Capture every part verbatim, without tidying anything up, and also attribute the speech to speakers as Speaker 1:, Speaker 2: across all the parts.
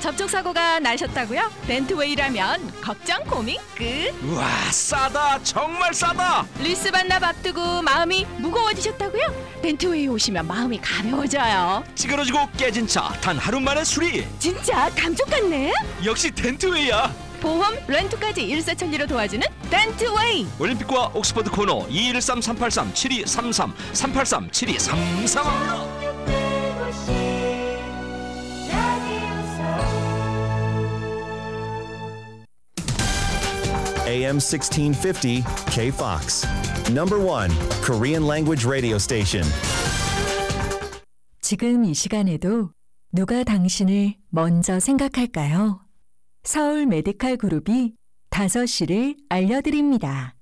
Speaker 1: 접촉사고가 나셨다고요? 덴트웨이라면 걱정 고민 끝.
Speaker 2: 우와, 싸다. 정말 싸다.
Speaker 1: 리스 반납 앞두고 마음이 무거워지셨다고요? 덴트웨이 오시면 마음이 가벼워져요.
Speaker 2: 찌그러지고 깨진 차 단 하루 만에 수리.
Speaker 1: 진짜 감쪽 같네.
Speaker 2: 역시 덴트웨이야.
Speaker 1: 보험, 렌트까지 일사천리로 도와주는 덴트웨이.
Speaker 2: 올림픽과 옥스퍼드 코너 이일삼 삼팔삼 칠이삼삼 삼팔삼 칠이삼삼.
Speaker 3: 에이엠 sixteen fifty K-Fox. Number one Korean language radio station.
Speaker 4: 지금 이 시간에도 누가 당신을 먼저 생각할까요? 서울 메디칼 그룹이 다섯 시를 알려드립니다.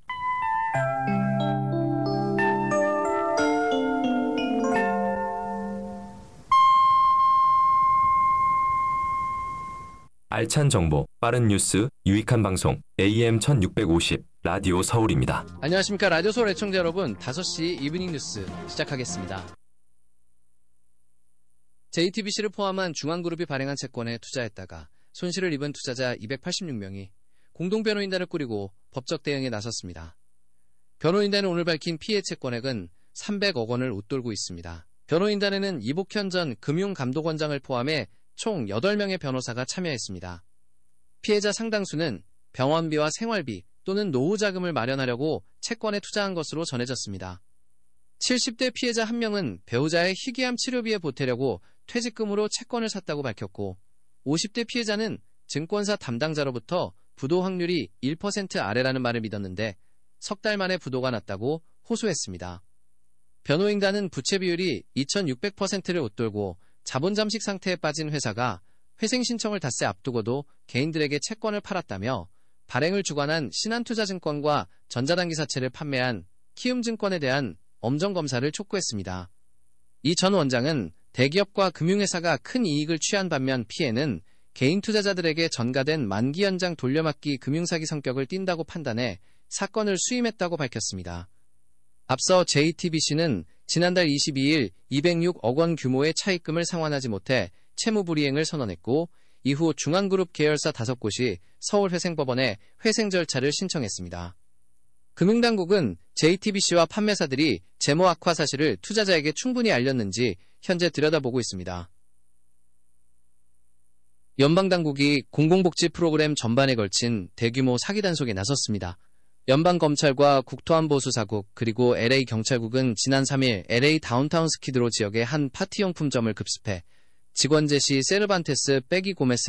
Speaker 5: 알찬 정보, 빠른 뉴스, 유익한 방송 에이엠 천육백오십 라디오 서울입니다.
Speaker 6: 안녕하십니까. 라디오 서울 애청자 여러분, 다섯 시 이브닝 뉴스 시작하겠습니다. 제이티비씨를 포함한 중앙그룹이 발행한 채권에 투자했다가 손실을 입은 투자자 이백팔십육 명이 공동변호인단을 꾸리고 법적 대응에 나섰습니다. 변호인단이 오늘 밝힌 피해 채권액은 삼백억 원을 웃돌고 있습니다. 변호인단에는 이복현 전 금융감독원장을 포함해 총 여덟 명의 변호사가 참여했습니다. 피해자 상당수는 병원비와 생활비 또는 노후자금을 마련하려고 채권에 투자한 것으로 전해졌습니다. 칠십 대 피해자 한 명은 배우자의 희귀암 치료비에 보태려고 퇴직금으로 채권을 샀다고 밝혔고, 오십 대 피해자는 증권사 담당자로부터 부도 확률이 일 퍼센트 아래라는 말을 믿었는데 석 달 만에 부도가 났다고 호소했습니다. 변호인단은 부채 비율이 이천육백 퍼센트를 웃돌고 자본 잠식 상태에 빠진 회사가 회생 신청을 닷새 앞두고도 개인들에게 채권을 팔았다며 발행을 주관한 신한투자증권과 전자단기사채를 판매한 키움증권에 대한 엄정검사를 촉구했습니다. 이 전 원장은 대기업과 금융회사가 큰 이익을 취한 반면 피해는 개인 투자자들에게 전가된 만기 연장 돌려막기 금융사기 성격을 띈다고 판단해 사건을 수임했다고 밝혔습니다. 앞서 제이티비씨는 지난달 이십이일 이백육억 원 규모의 차입금을 상환하지 못해 채무불이행을 선언했고, 이후 중앙그룹 계열사 다섯 곳이 서울회생법원에 회생 절차를 신청했습니다. 금융당국은 제이티비씨와 판매사들이 재무 악화 사실을 투자자에게 충분히 알렸는지 현재 들여다보고 있습니다. 연방당국이 공공복지 프로그램 전반에 걸친 대규모 사기 단속에 나섰습니다. 연방검찰과 국토안보수사국 그리고 엘에이 경찰국은 지난 삼일 엘에이 다운타운 스키드로 지역의 한 파티용품점을 급습해 직원 제시 세르반테스 빼기 고메스